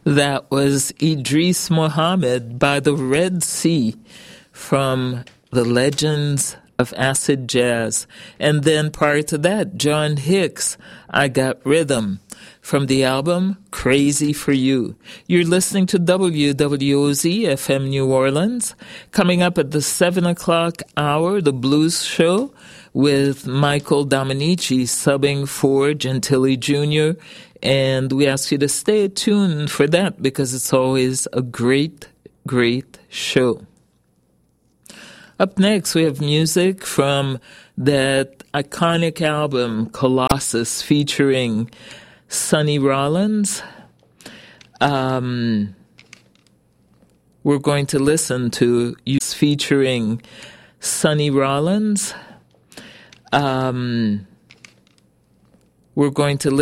That was Idris Muhammad by the Red Sea from the Legends of Acid Jazz. And then prior to that, John Hicks, I Got Rhythm from the album Crazy for You. You're listening to WWOZ FM New Orleans. Coming up at the 7 o'clock hour, The Blues Show with Michael Dominici subbing for Gentili Jr., and we ask you to stay tuned for that because it's always a great, great show. Up next, we have music from that iconic album, Colossus, featuring Sonny Rollins. We're going to listen to featuring Sonny Rollins. We're going to listen